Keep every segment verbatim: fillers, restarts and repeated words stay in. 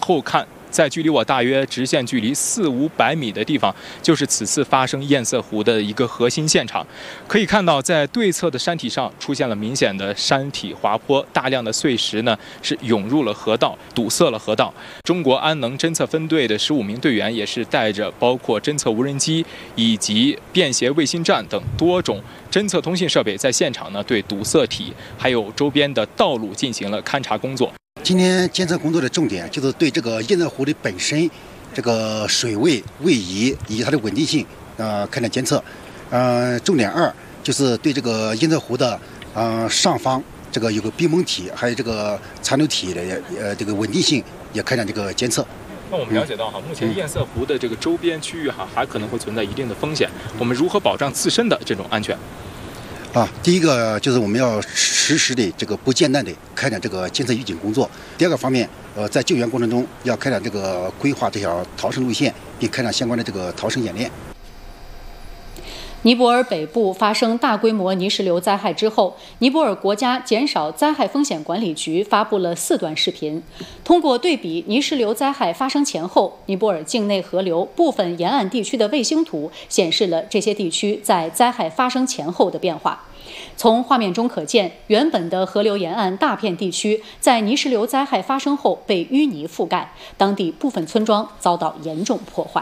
后看，在距离我大约直线距离四五百米的地方，就是此次发生堰塞湖的一个核心现场。可以看到，在对侧的山体上出现了明显的山体滑坡，大量的碎石呢是涌入了河道，堵塞了河道。中国安能侦测分队的十五名队员也是带着包括侦测无人机以及便携卫星站等多种侦测通信设备，在现场呢对堵塞体还有周边的道路进行了勘察工作。 今天监测工作的重点就是对这个堰塞湖的本身、这个水位、位移以及它的稳定性，呃，开展监测。呃，重点二就是对这个堰塞湖的呃上方这个有个冰蒙体，还有这个残留体的呃这个稳定性也开展这个监测。 那我们了解到哈，目前堰塞湖的这个周边区域哈还可能会存在一定的风险，我们如何保障自身的这种安全？ 啊，第一个就是我们要实时的这个不间断的开展这个监测预警工作。第二个方面，呃，在救援过程中要开展这个规划这条逃生路线，并开展相关的这个逃生演练。 尼泊尔北部发生大规模泥石流灾害之后，尼泊尔国家减少灾害风险管理局发布了四段视频。通过对比泥石流灾害发生前后，尼泊尔境内河流部分沿岸地区的卫星图显示了这些地区在灾害发生前后的变化。从画面中可见，原本的河流沿岸大片地区在泥石流灾害发生后被淤泥覆盖，当地部分村庄遭到严重破坏。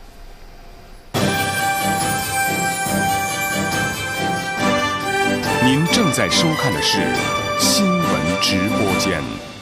您正在收看的是新闻直播间。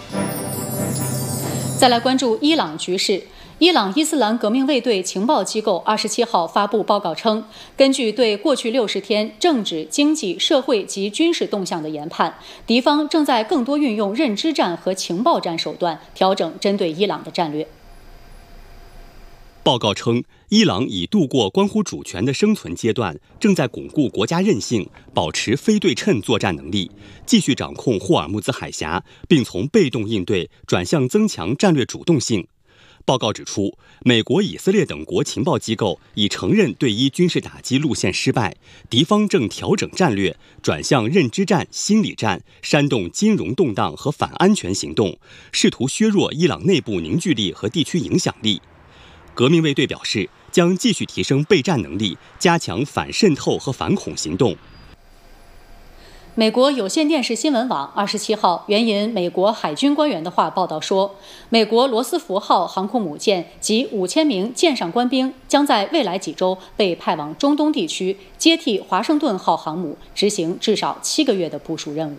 再来关注伊朗局势。伊朗伊斯兰革命卫队情报机构二十七号发布报告称，根据对过去六十天政治、经济、社会及军事动向的研判，敌方正在更多运用认知战和情报战手段，调整针对伊朗的战略。 报告称，伊朗已度过关乎主权的生存阶段，正在巩固国家韧性，保持非对称作战能力，继续掌控霍尔木兹海峡，并从被动应对转向增强战略主动性。报告指出，美国、以色列等国情报机构已承认对伊军事打击路线失败，敌方正调整战略，转向认知战、心理战，煽动金融动荡和反安全行动，试图削弱伊朗内部凝聚力和地区影响力。革命卫队表示，将继续提升备战能力，加强反渗透和反恐行动。 美国有线电视新闻网二十七号援引美国海军官员的话报道说，美国罗斯福号航空母舰及五千名舰上官兵将在未来几周被派往中东地区，接替华盛顿号航母，执行至少七个月的部署任务。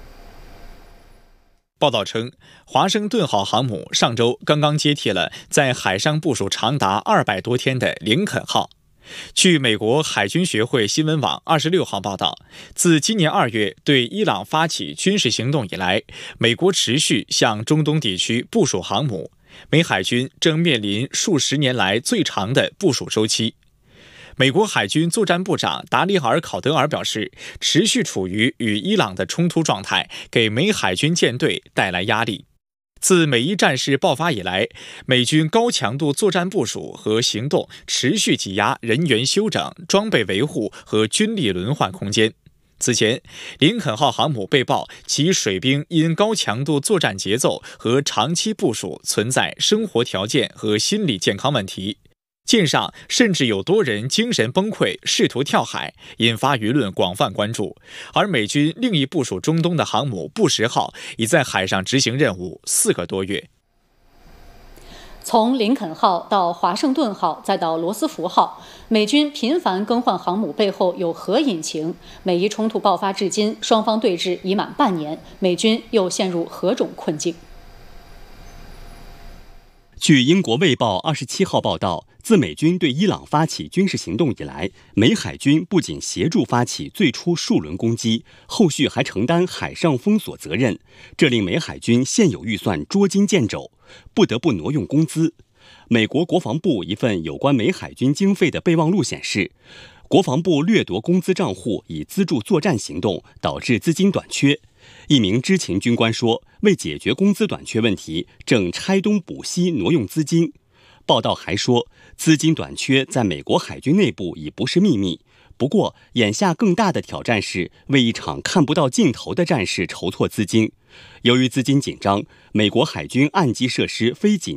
报道称，华盛顿号航母上周刚刚接替了在海上部署长达二百多天的林肯号。据美国海军学会新闻网二十六号报道，自今年二月对伊朗发起军事行动以来，美国持续向中东地区部署航母，美海军正面临数十年来最长的部署周期。美国海军作战部长达里尔·考德尔表示，持续处于与伊朗的冲突状态，给美海军舰队带来压力。自美伊战事爆发以来，美军高强度作战部署和行动持续挤压人员休整、装备维护和军力轮换空间。此前，林肯号航母被曝其水兵因高强度作战节奏和长期部署存在生活条件和心理健康问题。舰上甚至有多人精神崩溃，试图跳海，引发舆论广泛关注。而美军另一部署中东的航母布什号已在海上执行任务四个多月。 从林肯号到华盛顿号，再到罗斯福号，美军频繁更换航母背后有何隐情？美伊冲突爆发至今，双方对峙已满半年，美军又陷入何种困境？ 据英国《卫报》二十七号报道，自美军对伊朗发起军事行动以来，美海军不仅协助发起最初数轮攻击，后续还承担海上封锁责任，这令美海军现有预算捉襟见肘，不得不挪用工资。美国国防部一份有关美海军经费的备忘录显示，国防部掠夺工资账户以资助作战行动，导致资金短缺。一名知情军官说，为解决工资短缺问题，正拆东补西挪用资金。报道还说，资金短缺在美国海军内部已不是秘密。不过，眼下更大的挑战是为一场看不到尽头的战事筹措资金。由于资金紧张，美国海军岸基设施非紧